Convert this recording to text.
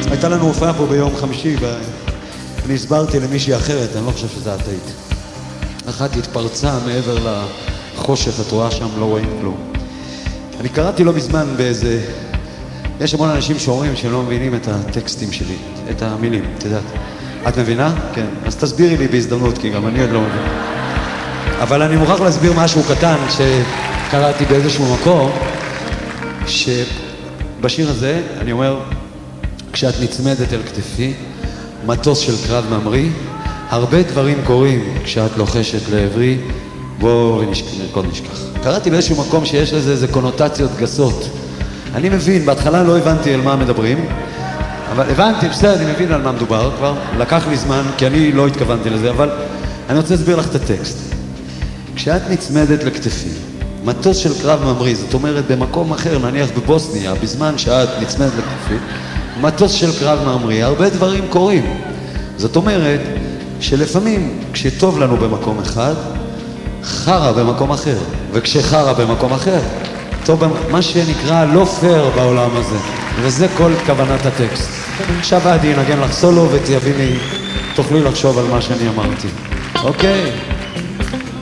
הייתה לנו הופעה פה ביום חמישי, ואני הסברתי למישהי אחרת, אני לא חושב שזה הטעית. אחת התפרצה מעבר לחושך, את רואה שם, לא רואים כלום. אני קראתי לא מזמן באיזה... יש המון אנשים שאומרים שהם לא מבינים את הטקסטים שלי, את המילים, את יודעת. את מבינה? כן. אז תסבירי לי בהזדמנות, כי גם אני עוד לא מבין. אבל אני מוכרח להסביר משהו קטן שקראתי באיזשהו מקום, שבשיר הזה אני אומר, כשאת נצמדת אל כתפי, מטוס של קרב ממריא, הרבה דברים קורים כשאת לוחשת לעברי, בוא נשכח. קראתי באיזשהו מקום שיש לזה איזה קונוטציות גסות. אני מבין, בהתחלה לא הבנתי על מה מדברים, אבל הבנתי, בסדר, אני מבין על מה מדובר כבר, לקח לי זמן, כי אני לא התכוונתי לזה, אבל אני רוצה להסביר לך את הטקסט. כשאת נצמדת לכתפי, מטוס של קרב ממריא, זאת אומרת במקום אחר, נניח בבוסניה, בזמן שאת נצמדת לכתפי, מטוס של קרב ממריא, הרבה דברים קורים. זאת אומרת שלפעמים כשטוב לנו במקום אחד, חרה במקום אחר, וכשחרה במקום אחר, טוב, מה שנקרא לא פייר בעולם הזה, וזה כל כוונת הטקסט. עכשיו עדי ינגן לך סולו ותביני, תוכלי לחשוב על מה שאני אמרתי. אוקיי.